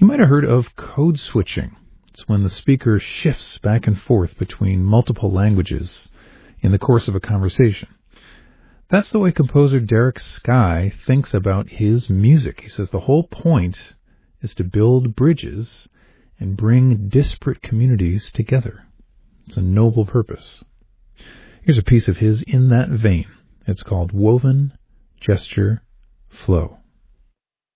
You might have heard of code switching. It's when the speaker shifts back and forth between multiple languages in the course of a conversation. That's the way composer Derek Sky thinks about his music. He says the whole point is to build bridges and bring disparate communities together. It's a noble purpose. Here's a piece of his in that vein. It's called Woven Gesture Flow.